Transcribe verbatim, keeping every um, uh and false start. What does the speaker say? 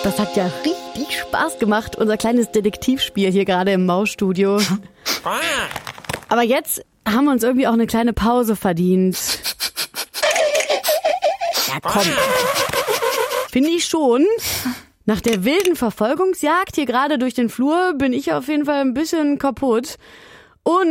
Das hat ja richtig Spaß gemacht, unser kleines Detektivspiel hier gerade im Mausstudio. Aber jetzt haben wir uns irgendwie auch eine kleine Pause verdient. Ja, komm. Finde ich schon. Nach der wilden Verfolgungsjagd hier gerade durch den Flur bin ich auf jeden Fall ein bisschen kaputt. Und